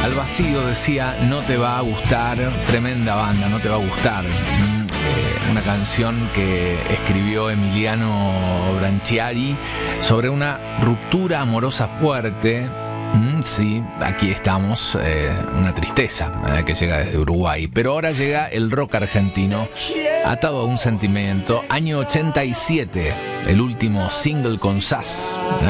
Al Vacío decía, no te va a gustar, tremenda banda, no te va a gustar. Una canción que escribió Emiliano Branchiari sobre una ruptura amorosa fuerte. Sí, aquí estamos, una tristeza que llega desde Uruguay. Pero ahora llega el rock argentino, atado a un sentimiento. Año 87, el último single con Sass.